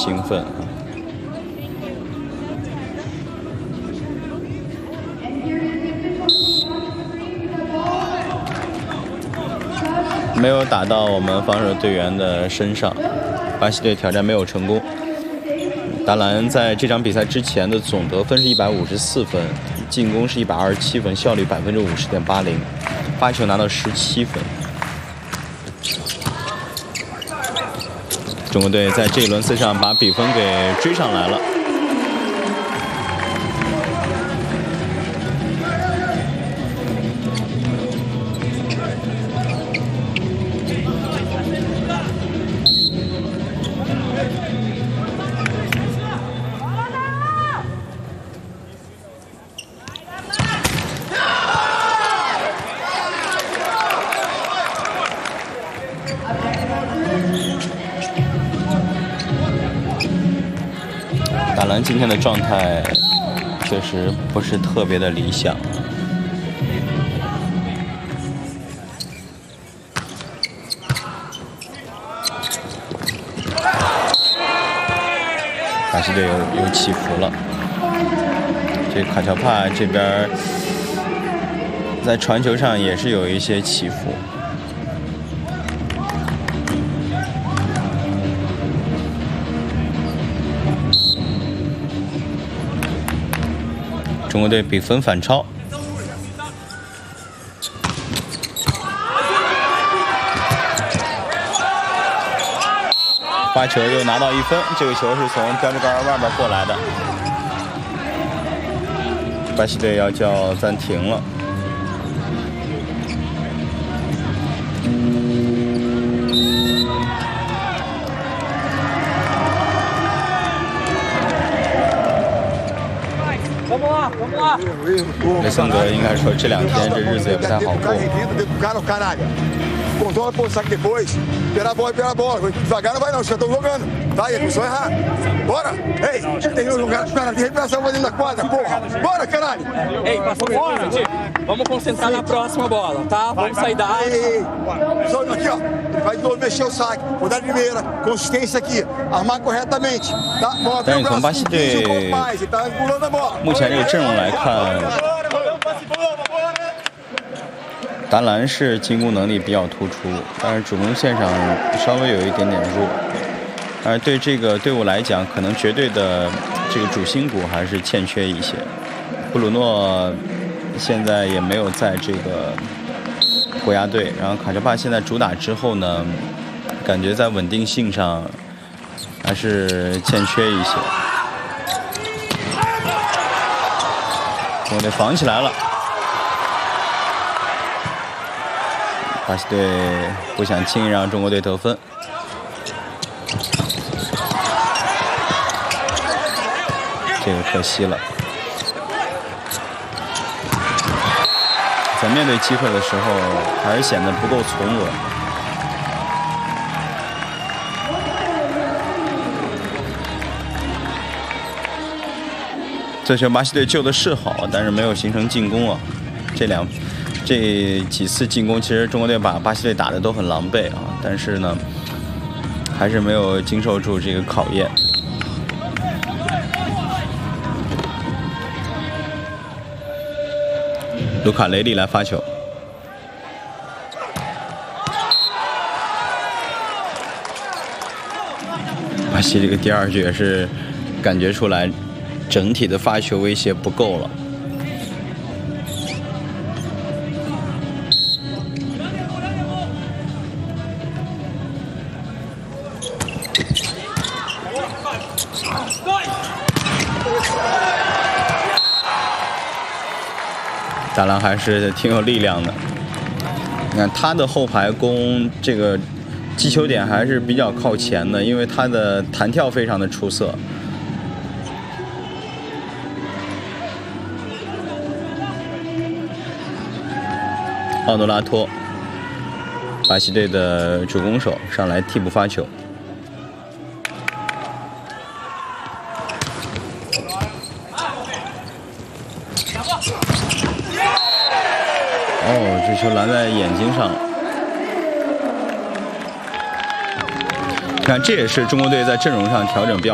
兴奋啊！没有打到我们防守队员的身上，巴西队挑战没有成功。达兰在这场比赛之前的总得分是154分，进攻是127分，效率50.80%，发球拿到17分。中国队在这一轮次上把比分给追上来了。达兰今天的状态确实不是特别的理想。巴西队有起伏了，这卡乔帕这边在传球上也是有一些起伏。中国队比分反超，发球又拿到1分，这个球是从标志杆外面过来的，巴西队要叫暂停了。雷森格应该说这2天这日子也不太好过。 Controla o saque depois. Esperar a bola. Devagar não vai não, os caras estão jogando. Tá aí, a posição errada. Bora! Ei, tem um lugar dos caras de recuperação dentro da quadra, porra! Bora, caralho! Ei, passou fora! Vamos concentrar na próxima bola, tá? Vamos sair da área. Ei, só aqui, ó. Vai de novo mexer o saque. Vou dar de primeira. Consistência aqui. Armar corretamente. Tá? 但是从巴西队目前这个阵容来看，达兰是进攻能力比较突出，但是主攻线上稍微有一点点弱。而对这个队伍来讲，可能绝对的这个主心骨还是欠缺一些。布鲁诺现在也没有在这个国家队，然后卡乔帕现在主打之后呢，感觉在稳定性上还是欠缺一些。中国队防起来了。巴西队不想轻易让中国队得分，这个可惜了。在面对机会的时候，还是显得不够从容。这球巴西队救的是好，但是没有形成进攻啊。这几次进攻，其实中国队把巴西队打得都很狼狈啊，但是呢，还是没有经受住这个考验。卢卡雷利来发球，巴西这个第2局也是感觉出来，整体的发球威胁不够了。达兰还是挺有力量的，你看他的后排攻这个击球点还是比较靠前的，因为他的弹跳非常的出色。奥诺拉托，巴西队的主攻手上来替补发球。哦，这球拦在眼睛上了。看，这也是中国队在阵容上调整比较